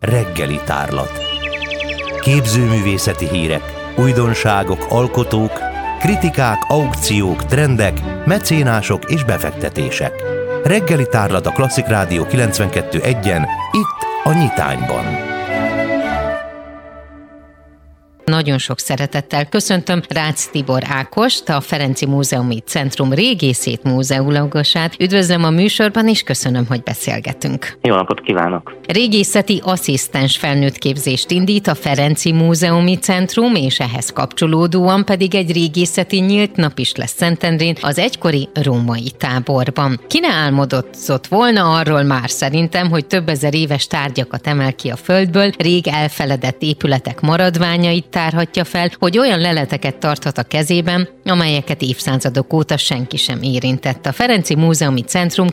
Reggeli tárlat. Képzőművészeti hírek, újdonságok, alkotók, kritikák, aukciók, trendek, mecénások és befektetések. Reggeli tárlat a Klasszik Rádió 92.1-en, itt a Nyitányban. Nagyon sok szeretettel köszöntöm Rácz Tibor Ákost, a Ferenczy Múzeumi Centrum régészét múzeológusát. Üdvözlöm a műsorban, és köszönöm, hogy beszélgetünk. Jó napot kívánok! Régészeti asszisztens felnőttképzést indít a Ferenczy Múzeumi Centrum, és ehhez kapcsolódóan pedig egy régészeti nyílt nap is lesz Szentendrén, az egykori római táborban. Ki ne álmodott volna arról már szerintem, hogy több ezer éves tárgyakat emel ki a földből, rég elfeledett épületek maradványait tárhatja fel, hogy olyan leleteket tarthat a kezében, amelyeket évszázadok óta senki sem érintett. A Ferenczy Múzeumi Centrum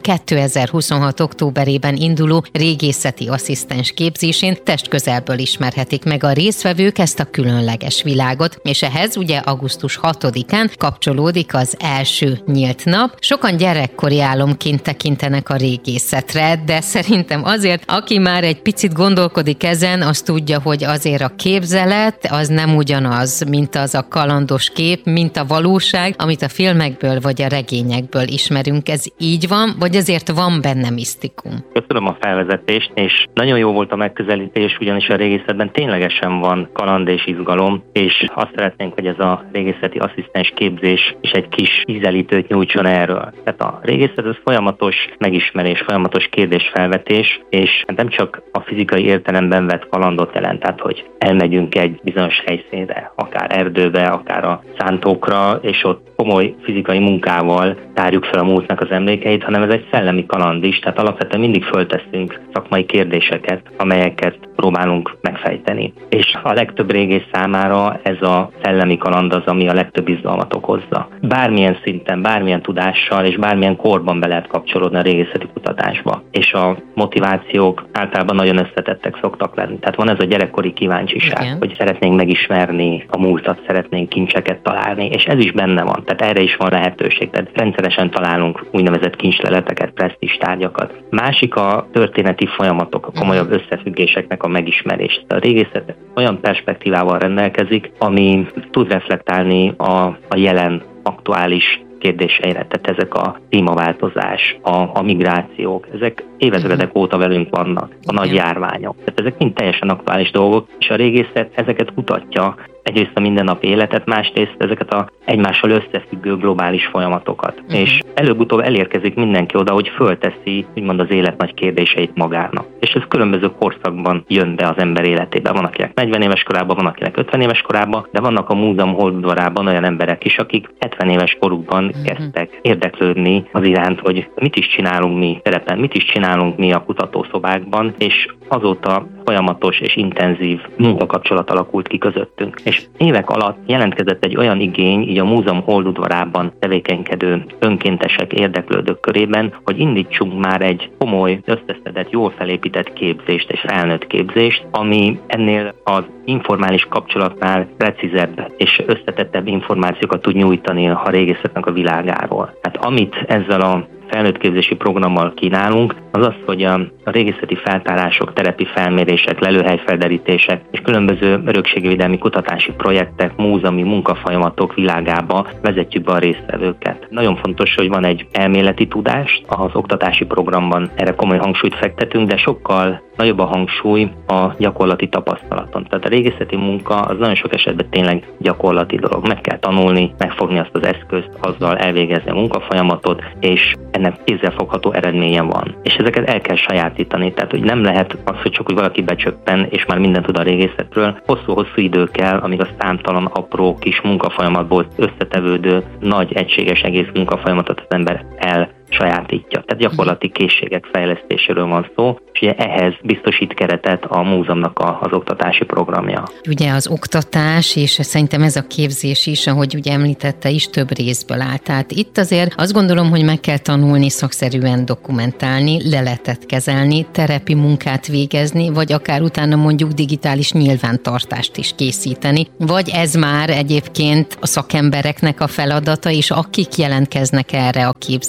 2026. októberében induló régészeti asszisztens képzésén testközelből ismerhetik meg a résztvevők ezt a különleges világot, és ehhez ugye augusztus 6-án kapcsolódik az első nyílt nap. Sokan gyerekkori álomként tekintenek a régészetre, de szerintem azért, aki már egy picit gondolkodik ezen, az tudja, hogy azért a képzelet az nem ugyanaz, mint az a kalandos kép, mint a valóság, amit a filmekből vagy a regényekből ismerünk. Ez így van, vagy azért van benne misztikum? Köszönöm a felvezetést, és nagyon jó volt a megközelítés, ugyanis a régészetben ténylegesen van kaland és izgalom, és azt szeretnénk, hogy ez a régészeti asszisztens képzés is egy kis ízelítőt nyújtson erről. Tehát a régészet az folyamatos megismerés, folyamatos kérdésfelvetés, és nem csak a fizikai értelemben vett kalandot jelent, tehát hogy elmegyünk egy bizonyos helyszínre, akár erdőbe, akár a szántókra, és ott komoly fizikai munkával tárjuk fel a múltnak az emlékeit, hanem ez egy szellemi kaland is, tehát alapvetően mindig fölteszünk szakmai kérdéseket, amelyeket próbálunk megfejteni. És a legtöbb régész számára ez a szellemi kaland az, ami a legtöbb izgalmat okozza. Bármilyen szinten, bármilyen tudással és bármilyen korban be lehet kapcsolódni a régészeti kutatásba. És a motivációk általában nagyon összetettek szoktak lenni. Tehát van ez a gyerekkori kíváncsiság, igen, hogy szeretnénk megismerni a múltat, szeretnénk kincseket találni, és ez is benne van. Tehát erre is van lehetőség. Tehát rendszeresen találunk úgynevezett kincsleleteket, presztízstárgyakat. Másik a történeti folyamatok, a komolyabb összefüggéseknek a megismerés. A régészet olyan perspektívával rendelkezik, ami tud reflektálni a jelen aktuális kérdéseire, tehát ezek a klímaváltozás, a migrációk, ezek évezredek óta velünk vannak, a nagy járványok. Tehát ezek mind teljesen aktuális dolgok, és a régészet ezeket kutatja, egyrészt a mindennapi életet, másrészt ezeket a egymással összefüggő globális folyamatokat. És előbb-utóbb elérkezik mindenki oda, hogy fölteszi, úgymond az élet nagy kérdéseit magának. És ez különböző korszakban jön be az ember életébe. Van akinek 40 éves korában, van akinek 50 éves korában, de vannak a múzeum holdudvarában olyan emberek is, akik 70 éves korukban kezdtek érdeklődni az iránt, hogy mit is csinálunk mi terepen, mit is csinálunk mi a kutatószobákban, és azóta folyamatos és intenzív munkakapcsolat alakult ki közöttünk. És évek alatt jelentkezett egy olyan igény így a múzeum holdudvarában tevékenykedő önkéntesek, érdeklődők körében, hogy indítsunk már egy komoly, összeszedett, jól felépített képzést és felnőtt képzést, ami ennél az informális kapcsolatnál precízebb és összetettebb információkat tud nyújtani a régészetnek a világáról. Tehát amit ezzel a felnőttképzési programmal kínálunk, az az, hogy a régészeti feltárások, telepi felmérések, lelőhelyfelderítések és különböző örökségvédelmi kutatási projektek, múzeumi munkafolyamatok világába vezetjük be a résztvevőket. Nagyon fontos, hogy van egy elméleti tudás, az oktatási programban erre komoly hangsúlyt fektetünk, de sokkal nagyobb a hangsúly a gyakorlati tapasztalaton. Tehát a régészeti munka az nagyon sok esetben tényleg gyakorlati dolog. Meg kell tanulni, megfogni azt az eszközt, azzal elvégezni a munkafolyamatot, és ennek kézzelfogható eredménye van. És ezeket el kell sajátítani, tehát hogy nem lehet az, hogy csak úgy valaki becsöppen, és már mindent tud a régészetről. Hosszú-hosszú idő kell, amíg a számtalan apró kis munkafolyamatból összetevődő nagy egységes egész munkafolyamatot az ember sajátítja. Tehát gyakorlati készségek fejlesztéséről van szó, és ugye ehhez biztosít keretet a múzeumnak az oktatási programja. Ugye az oktatás, és szerintem ez a képzés is, ahogy ugye említette is, több részből áll. Tehát itt azért azt gondolom, hogy meg kell tanulni szakszerűen dokumentálni, leletet kezelni, terepi munkát végezni, vagy akár utána mondjuk digitális nyilvántartást is készíteni. Vagy ez már egyébként a szakembereknek a feladata, és akik jelentkeznek erre a képzésre,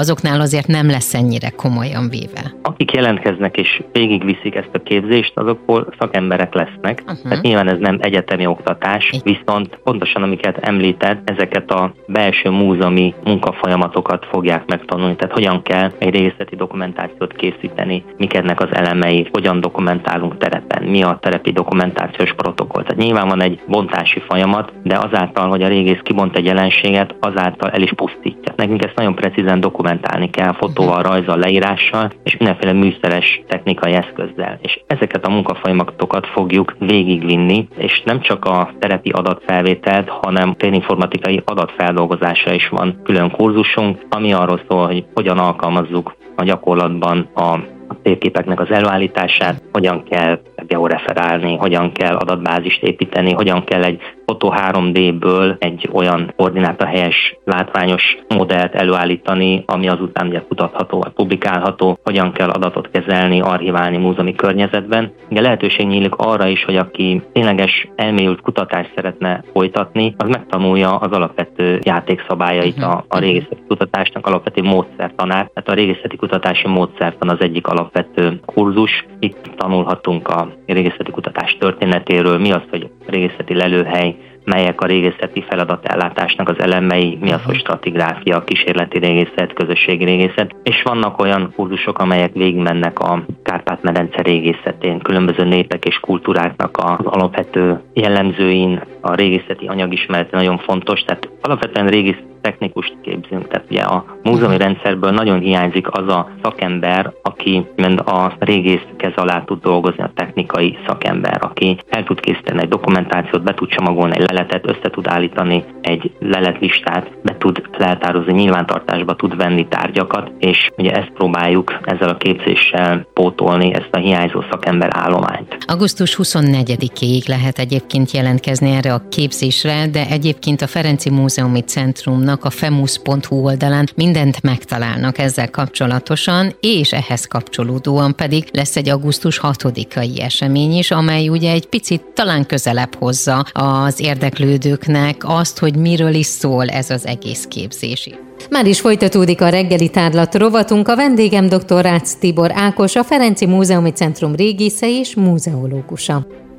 azoknál azért nem lesz ennyire komolyan véve. Akik jelentkeznek és végigviszik ezt a képzést, azokból szakemberek lesznek. Tehát nyilván ez nem egyetemi oktatás, viszont pontosan amiket említett, ezeket a belső múzeumi munkafolyamatokat fogják megtanulni. Tehát hogyan kell egy régészeti dokumentációt készíteni, mik ennek az elemei, hogyan dokumentálunk terepen, mi a terepi dokumentációs protokoll. Tehát nyilván van egy bontási folyamat, de azáltal, hogy a régész kibont egy jelenséget, azáltal el is pusztítja. Nekünk ezt nagyon precízen dokumentálni kell, fotóval, rajzzal, leírással, és mindenféle műszeres technikai eszközzel. És ezeket a munkafolyamatokat fogjuk végigvinni, és nem csak a terepi adatfelvételt, hanem térinformatikai adatfeldolgozásra is van külön kurzusunk, ami arról szól, hogy hogyan alkalmazzuk a gyakorlatban a térképeknek az előállítását, hogyan kell georeferálni, hogyan kell adatbázist építeni, hogyan kell egy fotó 3D-ből egy olyan koordinátahelyes látványos modellt előállítani, ami azután ugye kutatható vagy publikálható, hogyan kell adatot kezelni, archiválni múzeumi környezetben. Ugye lehetőség nyílik arra is, hogy aki tényleges elmélyült kutatást szeretne folytatni, az megtanulja az alapvető játékszabályait a régészeti kutatásnak, alapvető módszertanát. Tehát a régészeti kutatási módszertan az egyik alapvető kurzus. Itt tanulhatunk a régészeti kutatás történetéről, mi az, hogy régészeti lelőhely, melyek a régészeti feladatellátásnak az elemei, mi az, hogy stratigráfia, kísérleti régészet, közösségi régészet, és vannak olyan kurzusok, amelyek végigmennek a Kárpát-medence régészetén, különböző népek és kultúráknak az alapvető jellemzőin, a régészeti anyagismerete nagyon fontos, tehát alapvetően régész technikust képzünk, tehát ugye a múzeumi rendszerből nagyon hiányzik az a szakember, aki a régész kez alá tud dolgozni, a technikai szakember, aki el tud készíteni egy dokumentációt, be tud csomagolni egy leletet, össze tud állítani egy leletlistát, be tud leltározni, nyilvántartásba tud venni tárgyakat, és ugye ezt próbáljuk ezzel a képzéssel pótolni, ezt a hiányzó szakember állományt. Augusztus 24-ig lehet egyébként jelentkezni erre a képzésre, de egyébként a Ferenci Múzeumi Centrumnak a femusz.hu oldalán mindent megtalálnak ezzel kapcsolatosan, és ehhez kapcsolódóan pedig lesz egy augusztus 6-ai esemény is, amely ugye egy picit talán közelebb hozza az érdeklődőknek azt, hogy miről is szól ez az egész képzés. Már is folytatódik a reggeli tárlat rovatunk. A vendégem dr. Rácz Tibor Ákos, a Ferenci Múzeumi Centrum régésze és múzeológusa.